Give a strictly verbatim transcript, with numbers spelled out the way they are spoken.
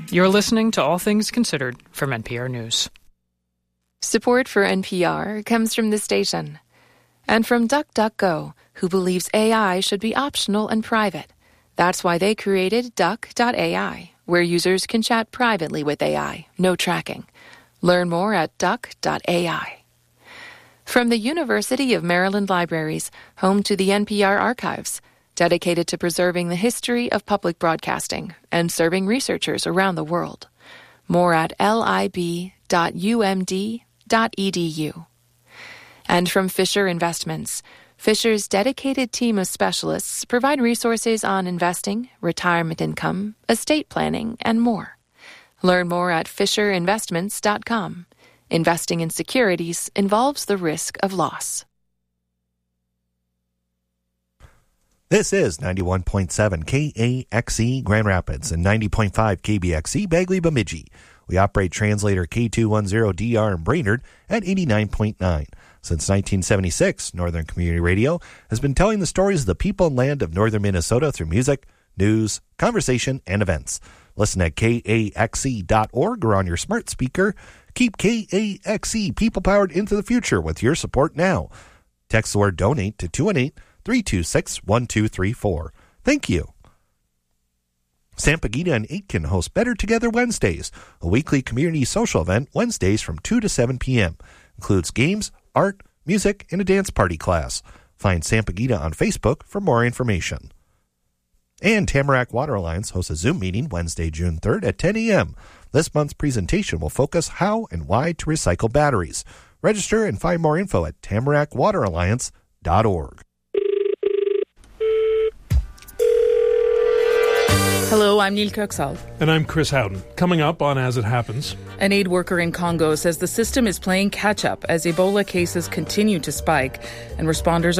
You're listening to All Things Considered from N P R News. Support for N P R comes from the station and from DuckDuckGo, who believes A I should be optional and private. That's why they created Duck dot A I, where users can chat privately with A I, no tracking. Learn more at Duck dot A I. From the University of Maryland Libraries, home to the N P R archives, dedicated to preserving the history of public broadcasting and serving researchers around the world. More at lib dot u m d dot e d u. And from Fisher Investments, Fisher's dedicated team of specialists provide resources on investing, retirement income, estate planning, and more. Learn more at fisher investments dot com. Investing in securities involves the risk of loss. This is ninety-one point seven K A X E Grand Rapids and ninety point five K B X E Bagley Bemidji. We operate translator K two ten D R in Brainerd at eighty-nine point nine. Since nineteen seventy-six, Northern Community Radio has been telling the stories of the people and land of northern Minnesota through music, news, conversation, and events. Listen at K A X E dot org or on your smart speaker. Keep K A X E people-powered into the future with your support now. Text the word donate to two one eight, three two six, one two three four. Thank you. Sampaguita and Aitkin host Better Together Wednesdays, a weekly community social event Wednesdays from two to seven p.m. Includes games, art, music, and a dance party class. Find Sampaguita on Facebook for more information. And Tamarack Water Alliance hosts a Zoom meeting Wednesday, June third at ten a.m. This month's presentation will focus how and why to recycle batteries. Register and find more info at tamarack water alliance dot org. Hello, I'm Neil Kirksall. And I'm Chris Howden. Coming up on As It Happens. An aid worker in Congo says the system is playing catch-up as Ebola cases continue to spike, and responders